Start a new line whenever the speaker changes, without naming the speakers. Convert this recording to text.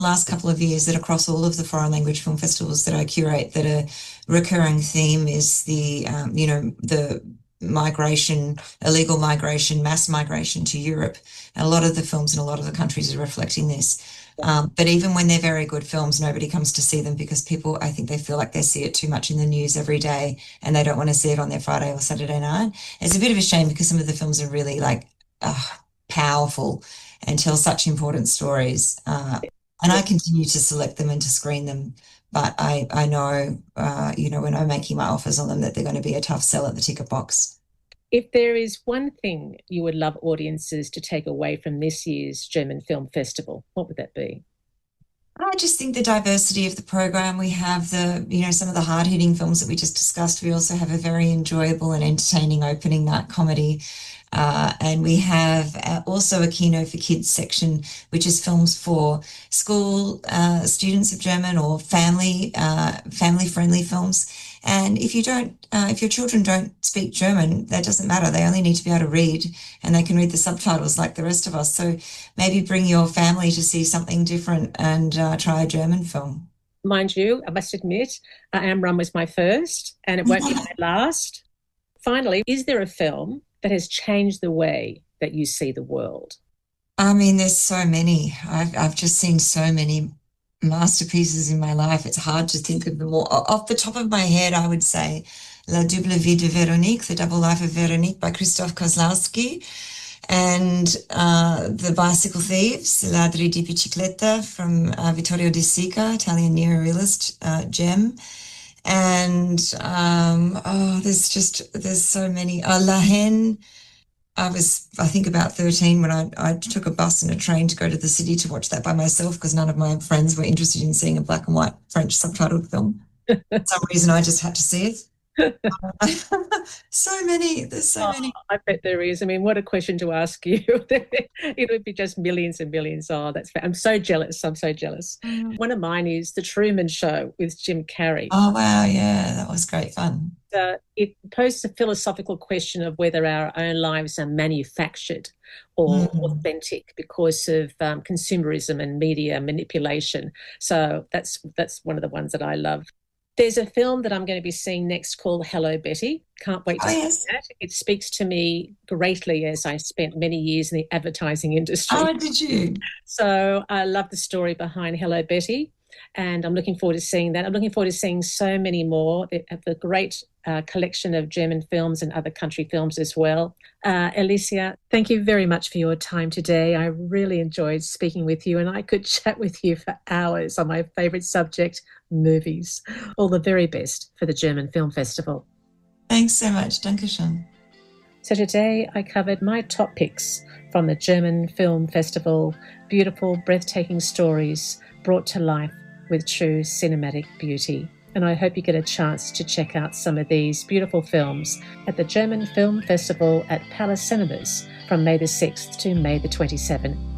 last couple of years that across all of the foreign language film festivals that I curate, that a recurring theme is the migration, illegal migration, mass migration to Europe. And a lot of the films in a lot of the countries are reflecting this. But even when they're very good films, nobody comes to see them because people, I think they feel like they see it too much in the news every day and they don't want to see it on their Friday or Saturday night. It's a bit of a shame because some of the films are really like powerful and tell such important stories. And I continue to select them and to screen them. But I know, when I'm making my offers on them that they're going to be a tough sell at the ticket box.
If there is one thing you would love audiences to take away from this year's German Film Festival, what would that be?
I just think the diversity of the program. We have some of the hard-hitting films that we just discussed. We also have a very enjoyable and entertaining opening night comedy. And we have also a Kino for Kids section, which is films for school students of German or family-friendly films. And if your children don't speak German, that doesn't matter. They only need to be able to read and they can read the subtitles like the rest of us. So maybe bring your family to see something different and try a German film.
Mind you, I must admit, Amram was my first and it won't be my last. Finally, is there a film that has changed the way that you see the world?
I mean, there's so many. I've just seen so many masterpieces in my life. It's hard to think of them all. Off the top of my head, I would say La Double Vie de Véronique, The Double Life of Veronique by Krzysztof Kozlowski, and The Bicycle Thieves, Ladri di Bicicletta from Vittorio De Sica, Italian neorealist gem. And there's so many. La Haine. I was, I think, about 13 when I took a bus and a train to go to the city to watch that by myself because none of my friends were interested in seeing a black and white French subtitled film. For some reason, I just had to see it. So many. There's so many.
I bet there is. I mean, what a question to ask you. It would be just millions and millions. Oh, I'm so jealous. I'm so jealous. One of mine is The Truman Show with Jim Carrey.
Oh, wow. Yeah, that was great fun.
It poses a philosophical question of whether our own lives are manufactured or authentic because of consumerism and media manipulation. So that's one of the ones that I love. There's a film that I'm going to be seeing next called Hello, Betty. Can't wait to see that. It speaks to me greatly as I spent many years in the advertising industry.
Oh, did you?
So I love the story behind Hello, Betty, and I'm looking forward to seeing that. I'm looking forward to seeing so many more. They have a great collection of German films and other country films as well. Alicia, thank you very much for your time today. I really enjoyed speaking with you and I could chat with you for hours on my favourite subject, movies. All the very best for the German Film Festival.
Thanks so much. Dankeschön.
So today I covered my top picks from the German Film Festival, beautiful, breathtaking stories brought to life with true cinematic beauty. And I hope you get a chance to check out some of these beautiful films at the German Film Festival at Palace Cinemas from May the 6th to May the 27th.